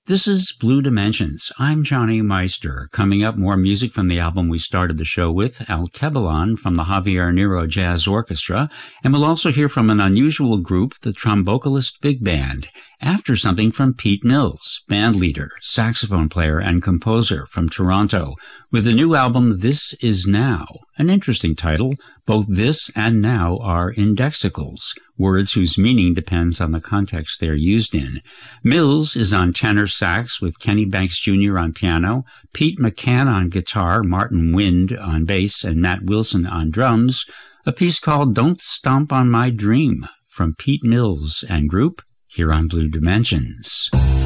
This is Blue Dimensions. I'm Johnny Meister. Coming up, more music from the album we started the show with, Alkebulan from the Javier Nero Jazz Orchestra, and we'll also hear from an unusual group, the Trombocalist Big Band, after something from Pete Mills, band leader, saxophone player, and composer from Toronto, with the new album This Is Now, an interesting title. Both this and now are indexicals, words whose meaning depends on the context they're used in. Mills is on tenor sax with Kenny Banks Jr. on piano, Pete McCann on guitar, Martin Wind on bass, and Matt Wilson on drums. A piece called Don't Stomp on My Dream from Pete Mills and group here on Blue Dimensions.